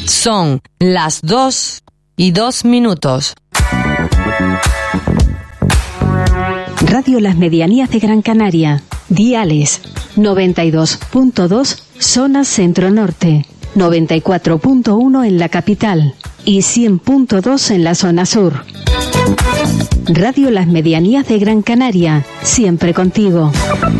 Son las 2:02. Radio Las Medianías de Gran Canaria. Diales 92.2 zona centro-norte, 94.1 en la capital y 100.2 en la zona sur. Radio Las Medianías de Gran Canaria, siempre contigo.